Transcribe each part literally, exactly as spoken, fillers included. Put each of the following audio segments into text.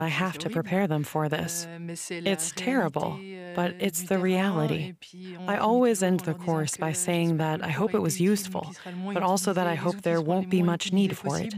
I have to prepare them for this. It's terrible, but it's the reality. I always end the course by saying that I hope it was useful, but also that I hope there won't be much need for it.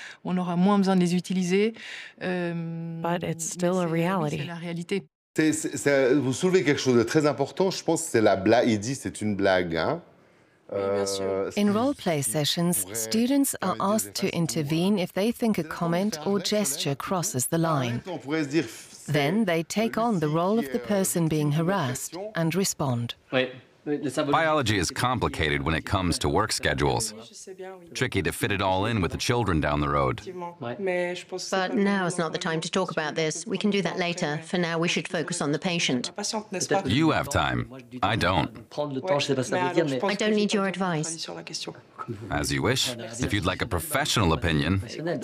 But it's still a reality. C'est, c'est, c'est, vous soulevez quelque chose de très important, je pense que c'est la blague. Il dit c'est une blague, hein? In role-play sessions, students are asked to intervene if they think a comment or gesture crosses the line. Then they take on the role of the person being harassed and respond. Biology is complicated when it comes to work schedules. Tricky to fit it all in with the children down the road. But now is not the time to talk about this. We can do that later. For now, we should focus on the patient. You have time. I don't. I don't need your advice. As you wish. If you'd like a professional opinion.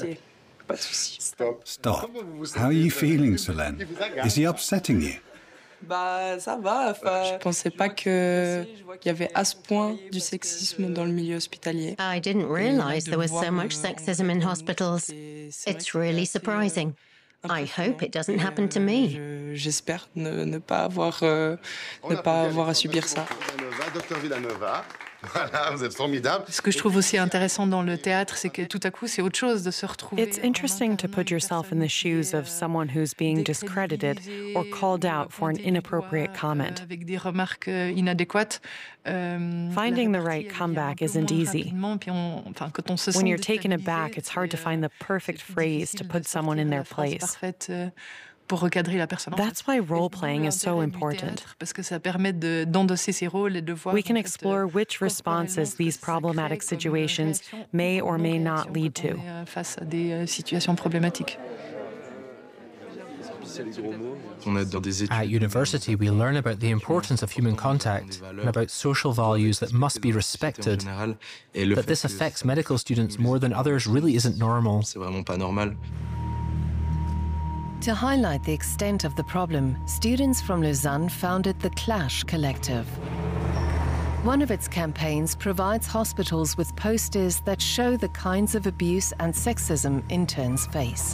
Stop. Stop. How are you feeling, Solène? Is he upsetting you? Bah, ça va. Enfin, je pensais pas qu'il y avait à ce point du sexisme dans le milieu hospitalier. I didn't realize there was so much sexism in hospitals. It's really surprising. I hope it doesn't happen to me. J'espère ne, ne pas avoir, euh, ne pas avoir à subir ça. Docteur Villanova. Voilà, vous êtes formidable. Ce que je trouve aussi intéressant dans le théâtre, c'est que tout à coup, c'est autre chose de se retrouver. It's interesting to put yourself in the shoes of someone who's being discredited or called out for an inappropriate comment. Avec des remarques inadéquates. Finding the right comeback isn't easy. When you're taken aback, it's hard to find the perfect phrase to put someone in their place. Pour recadrer la personne. That's why role-playing is so important. Parce que ça permet de, d'endosser ses rôles et de voir. We can explore which responses these problematic situations may or may not lead to. Face à des situations problématiques. At university, we learn about the importance of human contact and about social values that must be respected. That this affects medical students more than others really isn't normal. To highlight the extent of the problem, students from Lausanne founded the Clash Collective. One of its campaigns provides hospitals with posters that show the kinds of abuse and sexism interns face.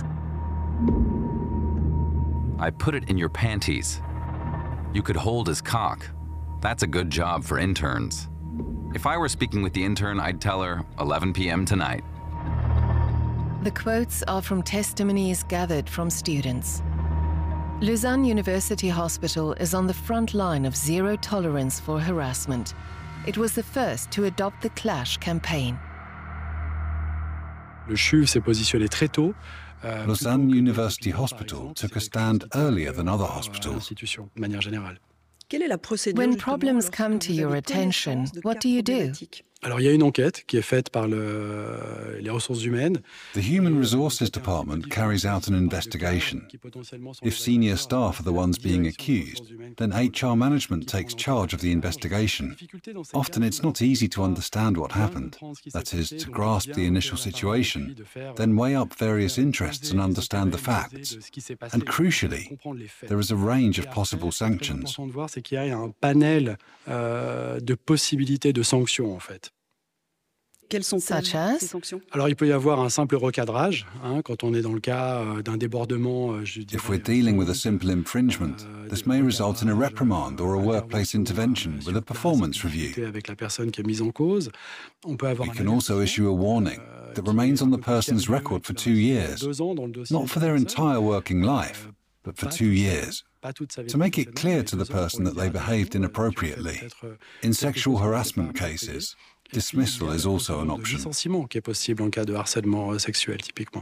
I put it in your panties. You could hold his cock. That's a good job for interns. If I were speaking with the intern, I'd tell her eleven p m tonight. The quotes are from testimonies gathered from students. Lausanne University Hospital is on the front line of zero tolerance for harassment. It was the first to adopt the Clash campaign. Le C H U V s'est positionné très tôt. Lausanne University Hospital took a stand earlier than other hospitals. When problems come to your attention, what do you do? Alors, il y a une enquête qui est faite par le, les ressources humaines. The Human Resources Department carries out an investigation. If senior staff are the ones being accused, then H R management takes charge of the investigation. Often it's not easy to understand what happened, that is, to grasp the initial situation, then weigh up various interests and understand the facts. And crucially, there is a range of possible sanctions. C'est qu'il y a un panel euh, de possibilités de sanctions, en fait. Quelles sont Such as? Alors, il peut y avoir un simple recadrage, hein, quand on est dans le cas euh, d'un débordement, euh, je dirais. If we're dealing with a simple infringement, this may result in a reprimand or a workplace intervention with a performance review. Avec la personne qui est mise en cause, on peut avoir. We can also issue a warning that remains on the person's record for two years, not for their entire working life, but for two years. To make it clear to the person that they behaved inappropriately. In sexual harassment cases, dismissal is also an option. Licenciement qui est possible en cas de harcèlement sexuel, typiquement.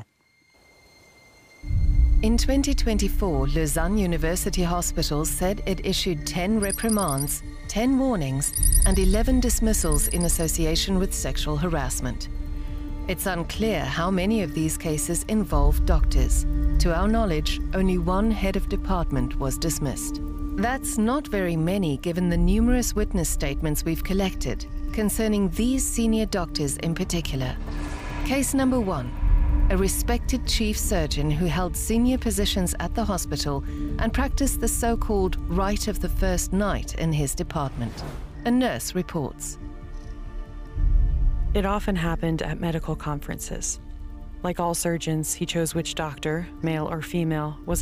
In twenty twenty-four, Lausanne University Hospital said it issued ten reprimands, ten warnings, and eleven dismissals in association with sexual harassment. It's unclear how many of these cases involve doctors. To our knowledge, only one head of department was dismissed. That's not very many given the numerous witness statements we've collected concerning these senior doctors in particular. Case number one, a respected chief surgeon who held senior positions at the hospital and practiced the so-called right of the first night in his department. A nurse reports. It often happened at medical conferences. Like all surgeons, he chose which doctor, male or female, was